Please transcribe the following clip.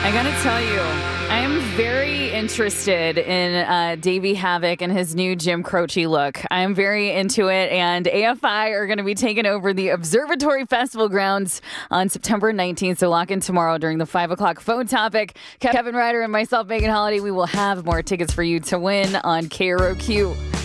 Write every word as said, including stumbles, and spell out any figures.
I gotta tell you, I am very interested in uh, Davey Havok and his new Jim Croce look. I am very into it, and A F I are going to be taking over the Observatory Festival grounds on September nineteenth, so lock in tomorrow during the five o'clock phone topic. Kevin Ryder and myself, Megan Holiday, we will have more tickets for you to win on K R O Q.